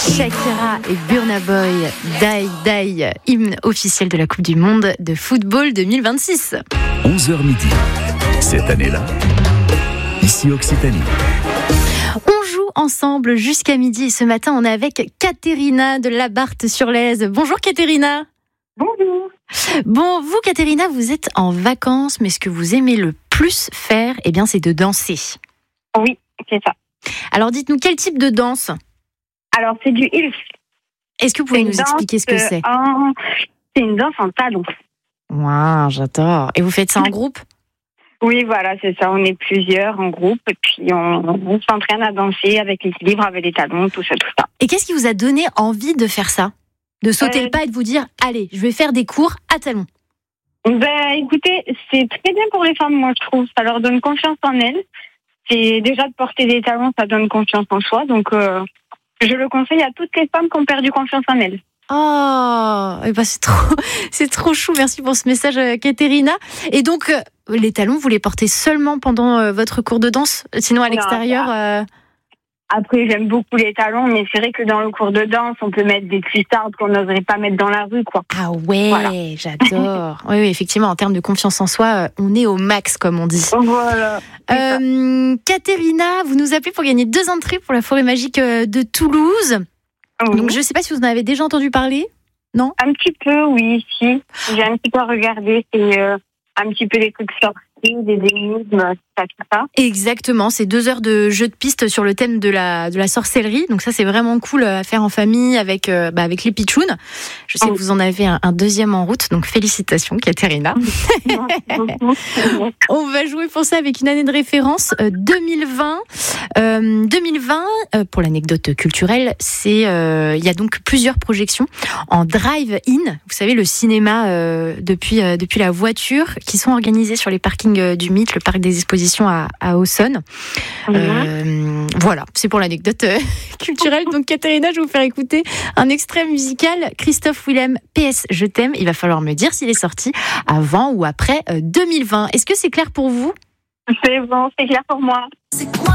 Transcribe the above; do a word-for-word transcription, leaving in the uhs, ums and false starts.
Shakira et Burna Boy, Die Die, hymne officiel de la Coupe du Monde de football deux mille vingt-six. onze heures midi, cette année-là, ici Occitanie. On joue ensemble jusqu'à midi et ce matin on est avec Caterina de Labarthe-sur-Lèze. Bonjour Caterina. Bonjour. Bon, vous Caterina, vous êtes en vacances, mais ce que vous aimez le plus faire, eh bien, c'est de danser. Oui, c'est ça. Alors dites-nous, quel type de danse ? Alors, c'est du hills. Est-ce que vous pouvez C'est nous une expliquer danse, ce que c'est ? euh, en- C'est une danse en talons. Waouh, j'adore. Et vous faites ça en groupe ? Oui, voilà, c'est ça. On est plusieurs en groupe et puis on, on s'entraîne à danser avec l'équilibre, avec les talons, tout ça, tout ça. Et qu'est-ce qui vous a donné envie de faire ça ? De sauter Euh, le pas et de vous dire, allez, je vais faire des cours à talons. Ben, écoutez, c'est très bien pour les femmes, moi, je trouve. Ça leur donne confiance en elles. C'est déjà de porter des talons, ça donne confiance en soi. Donc, euh, je le conseille à toutes les femmes qui ont perdu confiance en elles. Oh, eh ben c'est trop, c'est trop chou. Merci pour ce message, euh, Caterina. Et donc, euh, les talons, vous les portez seulement pendant euh, votre cours de danse ? Sinon, à Non, l'extérieur euh... Après, j'aime beaucoup les talons, mais c'est vrai que dans le cours de danse, on peut mettre des cuissardes qu'on n'oserait pas mettre dans la rue, quoi. Ah ouais, Voilà. j'adore. Oui, oui, effectivement, en termes de confiance en soi, euh, on est au max, comme on dit. Voilà. Euh, Caterina, vous nous appelez pour gagner deux entrées pour la forêt magique euh, de Toulouse. Oui. Donc, je ne sais pas si vous en avez déjà entendu parler. Non ? Un petit peu, oui, si. J'ai un petit peu regardé. C'est euh, un petit peu des trucs sortis, des énigmes, ça, tout ça. Exactement, c'est deux heures de jeu de piste sur le thème de la, de la sorcellerie. Donc ça, c'est vraiment cool à faire en famille avec, euh, bah, avec les pitchounes. Je sais que vous en avez un, un deuxième en route, donc félicitations, Caterina. On va jouer pour ça avec une année de référence, euh, deux mille vingt. Euh, deux mille vingt, euh, pour l'anecdote culturelle, c'est euh, il y a donc plusieurs projections en drive-in. Vous savez, le cinéma euh, depuis, euh, depuis la voiture, qui sont organisées sur les parkings du Mythe, le parc des expositions à, à Auxonne. Euh, voilà, c'est pour l'anecdote euh, culturelle. Donc, Caterina, je vais vous faire écouter un extrait musical. Christophe Willem, P S Je t'aime. Il va falloir me dire s'il est sorti avant ou après euh, deux mille vingt. Est-ce que c'est clair pour vous ? C'est bon, c'est clair pour moi. C'est quoi